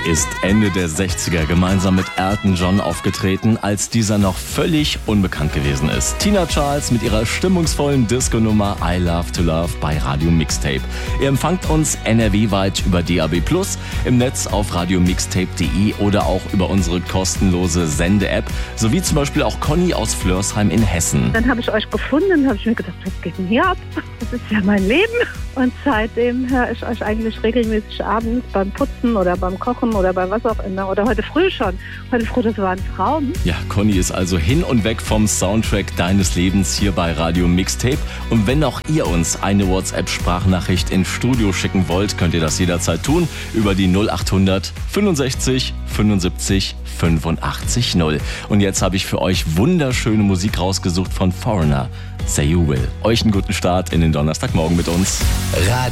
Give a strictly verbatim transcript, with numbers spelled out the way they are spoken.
ist Ende der sechziger gemeinsam mit Elton John aufgetreten, als dieser noch völlig unbekannt gewesen ist. Tina Charles mit ihrer stimmungsvollen Disco-Nummer I Love to Love bei Radio Mixtape. Ihr empfangt uns N R W-weit über D A B plus, im Netz auf radiomixtape punkt de oder auch über unsere kostenlose Sende-App, sowie zum Beispiel auch Conny aus Flörsheim in Hessen. Dann habe ich euch gefunden und habe ich mir gedacht, was geht denn hier ab? Das ist ja mein Leben. Und seitdem höre ich euch eigentlich regelmäßig abends beim Putzen oder beim Kochen oder bei was auch immer. Oder heute früh schon. Heute früh, das war ein Traum. Ja, Conny ist also hin und weg vom Soundtrack deines Lebens hier bei Radio Mixtape. Und wenn auch ihr uns eine WhatsApp-Sprachnachricht ins Studio schicken wollt, könnt ihr das jederzeit tun über die null achthundert fünfundsechzig fünfundsiebzig fünfundachtzig null. Und jetzt habe ich für euch wunderschöne Musik rausgesucht von Foreigner. Say You Will. Euch einen guten Start in den Donnerstagmorgen mit uns. Radio